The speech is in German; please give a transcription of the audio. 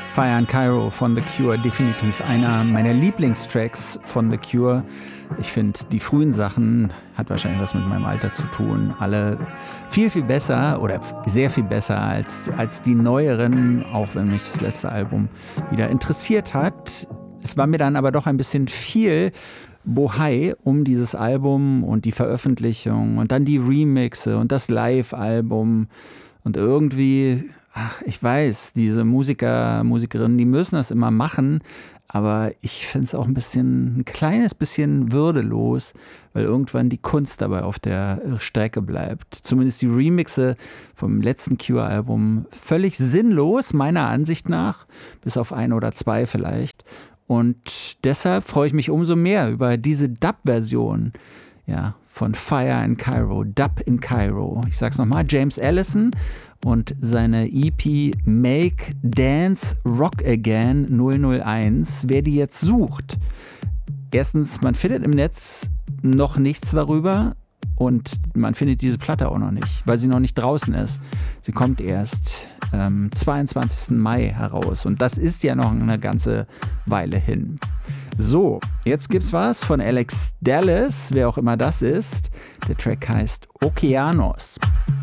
Fire in Cairo von The Cure, definitiv einer meiner Lieblingstracks von The Cure. Ich finde, die frühen Sachen, hat wahrscheinlich was mit meinem Alter zu tun, alle viel, viel besser oder sehr viel besser als die neueren, auch wenn mich das letzte Album wieder interessiert hat. Es war mir dann aber doch ein bisschen viel Bohai um dieses Album und die Veröffentlichung und dann die Remixe und das Live-Album und irgendwie, ich weiß, diese Musikerinnen, die müssen das immer machen, aber ich finde es auch ein kleines bisschen würdelos, weil irgendwann die Kunst dabei auf der Strecke bleibt. Zumindest die Remixe vom letzten Cure-Album völlig sinnlos, meiner Ansicht nach, bis auf 1 oder 2 vielleicht. Und deshalb freue ich mich umso mehr über diese Dub-Version, ja, von Fire in Cairo, Dub in Cairo. Ich sag's nochmal, James Allison und seine EP Make Dance Rock Again 001. Wer die jetzt sucht, erstens, man findet im Netz noch nichts darüber und man findet diese Platte auch noch nicht, weil sie noch nicht draußen ist. Sie kommt erst 22. Mai heraus und das ist ja noch eine ganze Weile hin. So, jetzt gibt's was von Alex Dallas, wer auch immer das ist. Der Track heißt Okeanos.